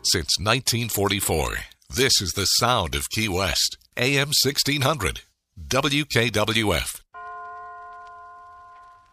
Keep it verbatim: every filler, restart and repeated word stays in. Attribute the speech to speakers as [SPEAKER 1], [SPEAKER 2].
[SPEAKER 1] Since nineteen forty-four, this is the sound of Key West. A M sixteen hundred. W K W F.